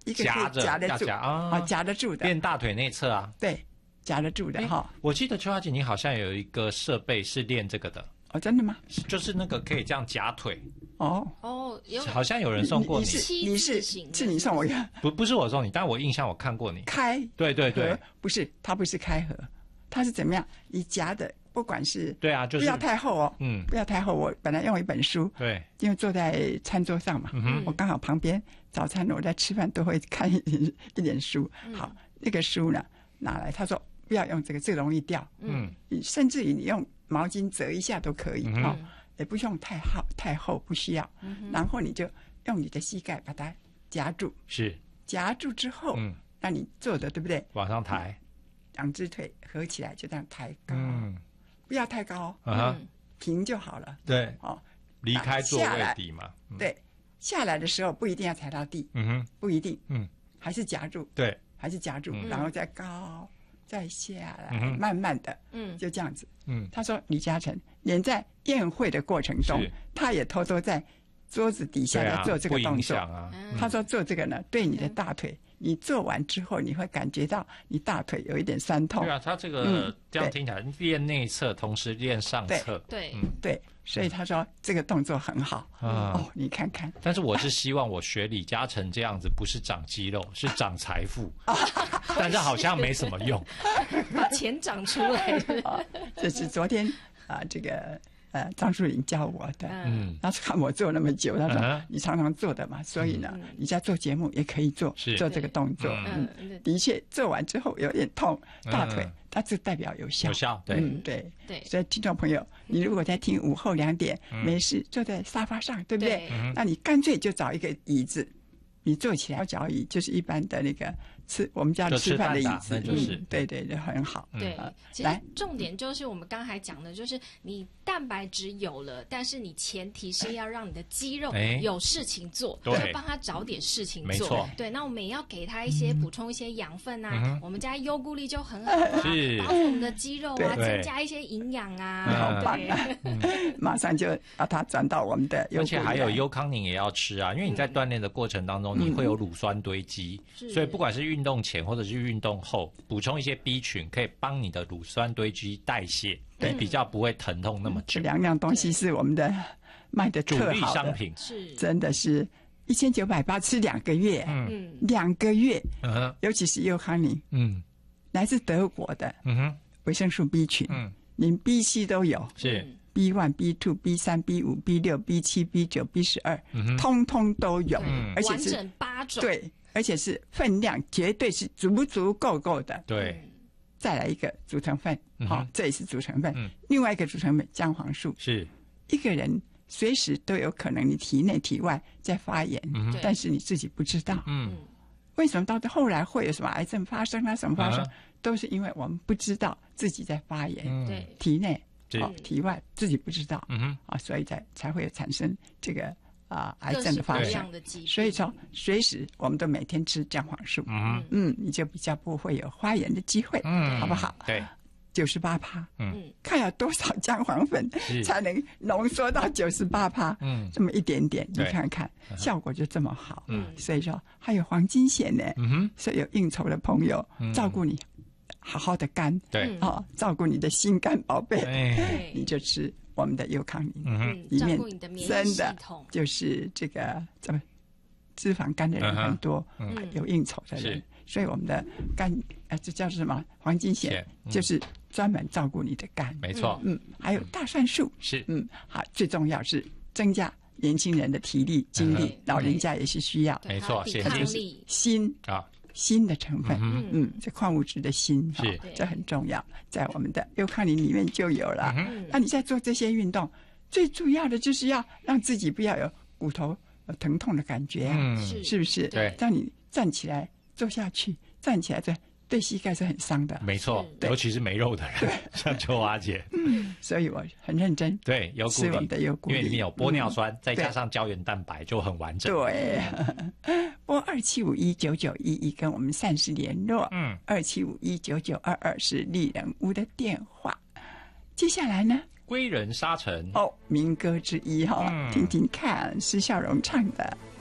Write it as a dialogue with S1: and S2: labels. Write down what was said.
S1: 一个可以夹得住夹得住的，
S2: 练大腿内侧啊，
S1: 对，夹得住的哈。
S2: 我记得秋华姐你好像有一个设备是练这个的。
S1: 哦，真的吗？
S2: 就是那个可以这样夹腿。
S3: 哦，
S2: 好像有人送过你。
S1: 是你送我的？
S2: 不是我送你，但我印象我看过你
S1: 开。
S2: 对，
S1: 不是，它不是开合，它是怎么样？你夹的，不管是
S2: 对啊，就是
S1: 不要太厚哦，不要太厚。我本来用一本书，
S2: 对，
S1: 因为坐在餐桌上嘛，我刚好旁边早餐我在吃饭都会看一点书。好，那个书呢拿来，他说不要用这个，这容易掉。甚至于你用毛巾折一下都可以也不用太厚，不需要。然后你就用你的膝盖把它夹住，
S2: 是
S1: 夹住之后，让你坐的对不对？
S2: 往上抬，
S1: 两只腿合起来就这样抬高，不要太高，平就好了。
S2: 对，离开座位底嘛。
S1: 对，下来的时候不一定要踩到地，不一定，还是夹住，
S2: 对，
S1: 还是夹住，然后再高。再下来，慢慢的，就这样子。他说李嘉诚连在宴会的过程中，他也偷偷在桌子底下在做这个动作。他说做这个呢，对你的大腿，你做完之后，你会感觉到你大腿有一点酸痛。
S2: 对啊，他这个这样听起来，练内侧同时练上侧。
S1: 对，所以他说这个动作很好。你看看。
S2: 但是我是希望我学李嘉诚这样子，不是长肌肉，是长财富。但是好像没什么用，
S3: 把钱长出来。
S1: 这是昨天这个张树林教我的。他看我做那么久，他说你常常做的嘛，所以呢，你在做节目也可以做这个动作。的确做完之后有点痛大腿，它就代表有效。
S2: 有效，
S1: 对。所以听众朋友，你如果在听午后2点没事坐在沙发上，对不对？那你干脆就找一个椅子，你坐起来脚椅，就是一般的那个我们家吃饭的椅子，对，很好。
S3: 对，其实重点就是我们刚才讲的，就是你蛋白质有了，但是你前提是要让你的肌肉有事情做，要帮他找点事情做。对，那我们也要给他一些补充一些养分啊。我们家优固力就很好啊，保护我们的肌肉啊，增加一些营养啊。
S1: 好棒啊！马上就把它转到我们的优固力。
S2: 而且还有优康宁也要吃啊，因为你在锻炼的过程当中，你会有乳酸堆积，所以不管是运动前或者是运动后，补充一些 B 群，可以帮你的乳酸堆积代谢，对，比较不会疼痛那么久。
S1: 这2样东西是我们的卖的特好的
S2: 主力商品，
S1: 真的是1980吃2个月，2个月，尤其是优康宁，来自德国的，维生素 B 群，连 B、C 都有，
S2: 是
S1: B1、B2、B3、B5、B6、B7、B9、B12，通通都有，而且是
S3: 完整8种，
S1: 对。而且是分量绝对是足够的。
S2: 对，
S1: 再来一个主成分，这也是主成分。另外一个主成分姜黄素，
S2: 是
S1: 一个人随时都有可能你体内体外在发炎，但是你自己不知道。为什么到后来会有什么癌症发生啊？什么发生，都是因为我们不知道自己在发炎，体内体外自己不知道，所以才会产生这个。癌症的发生，所以说随时我们都每天吃姜黄素，你就比较不会有发炎的机会，好不好？
S2: 对
S1: ，98%，看有多少姜黄粉才能浓缩到98%，这么一点点，你看看效果就这么好，所以说还有黄金硯呢，所以有应酬的朋友照顾你好好的肝，
S2: 对，
S1: 照顾你的心肝宝贝，你就吃。我们的优康宁，里面真的就是这个怎么脂肪肝的人很多，有应酬的人，所以我们的肝这叫什么黄金硯，就是专门照顾你的肝，
S2: 没错，
S1: 还有大蒜素
S2: 是，
S1: 好，最重要是增加年轻人的体力精力，老人家也是需要，
S2: 没错，
S3: 抵抗
S1: 力，锌的成分，这矿物质的锌，这很重要，在我们的优康宁里面就有了。那你在做这些运动，最主要的就是要让自己不要有骨头疼痛的感觉，是不是？
S2: 对，
S1: 让你站起来坐下去，站起来对膝盖是很伤的。
S2: 没错，尤其是没肉的人，像秋华姐。
S1: 所以我很认真，
S2: 对，优固力，
S1: 吃我们的优固力，
S2: 因为里面有玻尿酸，再加上胶原蛋白，就很完整。
S1: 对，拨27519911跟我们膳食联络，27519922是丽人屋的电话。接下来呢？
S2: 归人沙尘
S1: 民歌之一听听看，施孝荣唱的。